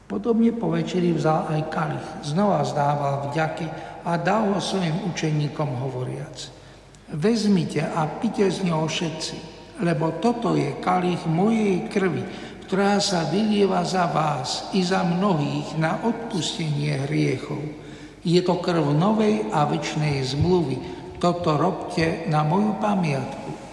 Podobne po večeri vzal aj kalich, znova vzdával vďaky a dal ho svojim učeníkom hovoriac: Vezmite a pite z neho všetci, lebo toto je kalich mojej krvi, ktorá sa vylieva za vás i za mnohých na odpustenie hriechov. Je to krv novej a večnej zmluvy. Toto robte na moju pamiatku.